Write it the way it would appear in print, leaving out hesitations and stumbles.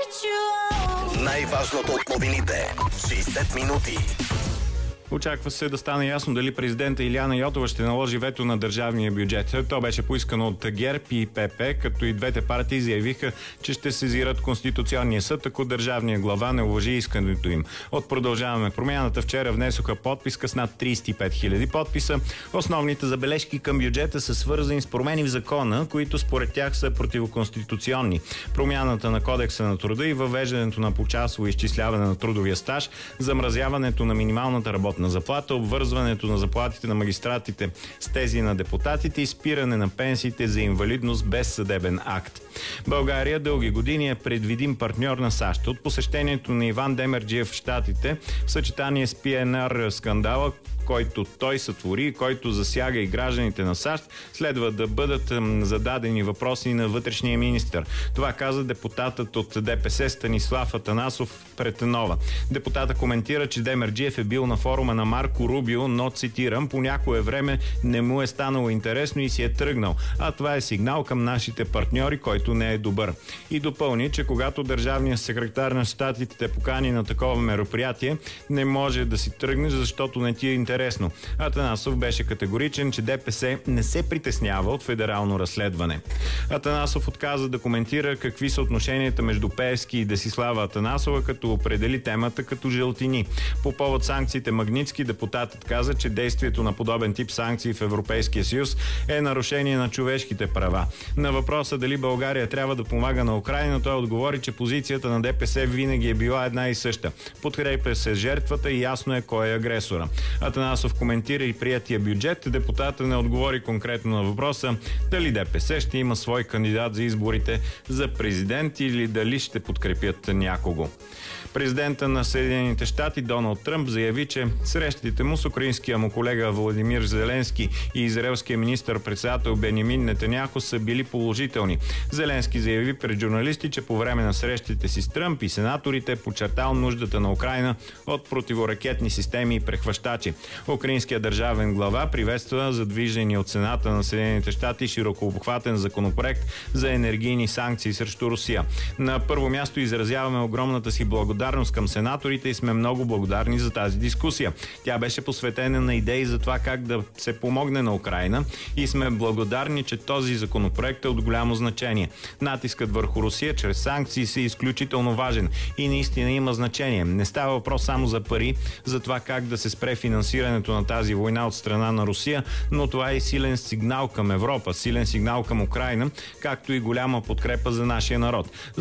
Най-важното от новините. 60 минути. Очаква се да стане ясно дали президента Илияна Йотова ще наложи вето на държавния бюджет. То беше поискано от ГЕРБ и ПП, като и двете партии заявиха, че ще сезират Конституционния съд, ако държавния глава не уважи искането им. От Продължаваме промяната вчера внесоха подписка с над 35 000 подписа. Основните забележки към бюджета са свързани с промени в закона, които според тях са противоконституционни. Промяната на Кодекса на труда и въвеждането на почасово изчисляване на трудовия стаж, замразяването на минималната работна заплата, обвързването на заплатите на магистратите с тези на депутатите и спиране на пенсиите за инвалидност без съдебен акт. България дълги години е предвидим партньор на САЩ. От посещението на Иван Демерджиев в Щатите в съчетание с ПНР скандала, който той сътвори и който засяга и гражданите на САЩ, следва да бъдат зададени въпроси на вътрешния министър. Това каза депутатът от ДПС Станислав Атанасов пред Нова. Депутата коментира, че Демерджиев е бил на форума на Марко Рубио, но, цитирам, по някое време не му е станало интересно и си е тръгнал. А това е сигнал към нашите партньори, който не е добър. И допълни, че когато държавният секретар на щатите те покани на такова мероприятие, не може да си тръгнеш, защото не ти е интересно. Атанасов беше категоричен, че ДПС не се притеснява от федерално разследване. Атанасов отказа да коментира какви са отношенията между Пеевски и Десислава Атанасова, като определи темата като жълтини. По повод санкциите Магнитски, депутатът каза, че действието на подобен тип санкции в Европейския съюз е нарушение на човешките права. На въпроса дали България трябва да помага на Украйна, той отговори, че позицията на ДПС винаги е била една и съща. Подкрепя се жертвата и ясно е кой е агресора. Атанасов коментира и приятия бюджет. Депутата не отговори конкретно на въпроса дали ДПС ще има свой кандидат за изборите за президент или дали ще подкрепят някого. Президента на Съединените щати Доналд Тръмп заяви, че срещите му с украинския му колега Володимир Зеленски и израелския министър-председател Бенямин Нетаняху са били положителни. Зеленски заяви пред журналисти, че по време на срещите си с Тръмп и сенаторите подчертал нуждата на Украйна от противоракетни системи и прехващачи. Украинският държавен глава приветства задвижени от Сената на Съединените щати широкообхватен законопроект за енергийни санкции срещу Русия. На първо място изразяваме огромната си благодарност към сенаторите и сме много благодарни за тази дискусия. Тя беше посветена на идеи за това как да се помогне на Украйна и сме благодарни, че този законопроект е от голямо значение. Натискът върху Русия чрез санкции е изключително важен и наистина има значение. Не става въпрос само за пари, за това как да се спре финансирането на тази война от страна на Русия, но това е силен сигнал към Европа, силен сигнал към Украйна, както и голяма подкрепа за нашия народ.